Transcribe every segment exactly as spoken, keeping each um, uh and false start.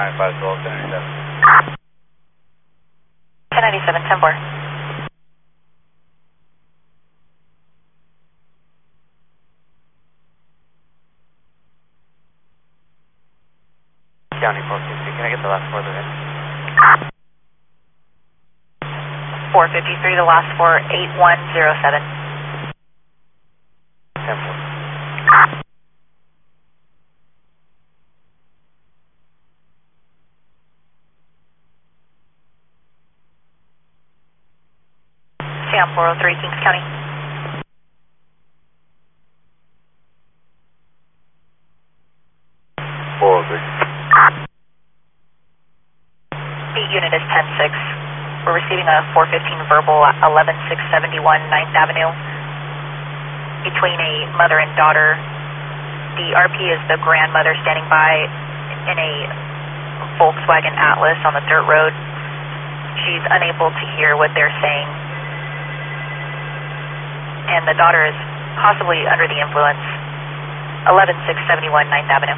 County five twelve, ten ninety-seven. ten ninety-seven, ten four. County four fifty-three, can I get the last four of the VIN? four fifty-three, the last four, eight one zero seven. ten four. Sam four oh three, Kings County. four oh three. Beat unit is ten six. We're receiving a four fifteen verbal at eleven six seventy-one ninth Avenue between a mother and daughter. The R P is the grandmother standing by in a Volkswagen Atlas on the dirt road. She's unable to hear what they're saying. And the daughter is possibly under the influence. eleven six seventy-one ninth Avenue.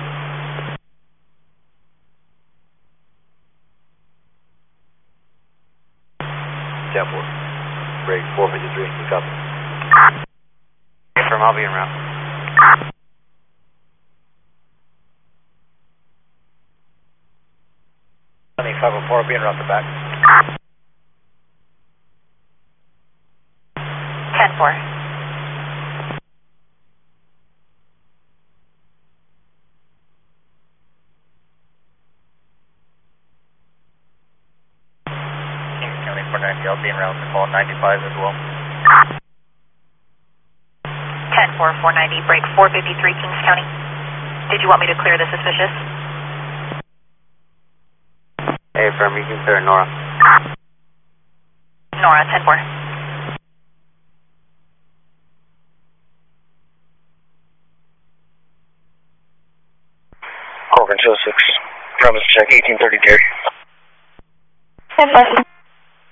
ten four. Break four fifty-three, you copy. From, I'll be en route. five oh four, be en route to back. ten four. Kings County four ninety, I'll be en route to call ninety-five as well. ten four, four ninety, break four fifty-three, Kings County. Did you want me to clear the suspicious? Hey, firm, you can clear Nora. Nora, ten four. Corcoran two oh six, premise check, eighteen thirty Gary. ten five.